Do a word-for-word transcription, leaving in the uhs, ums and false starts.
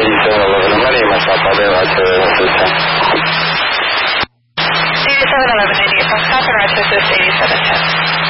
eighty-seven eleven. I'm not even myself. I'll be Rochester Rochester. eighty-seven eleven, ninety-eight from South and Rochester, eighty-seven ten.